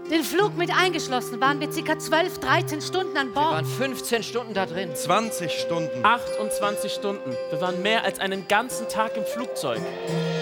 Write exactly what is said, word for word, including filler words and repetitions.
Den Flug mit eingeschlossen waren wir ca. zwölf, dreizehn Stunden an Wir Bord. waren fünfzehn Stunden da drin. zwanzig Stunden. achtundzwanzig Stunden. Wir waren mehr als einen ganzen Tag im Flugzeug.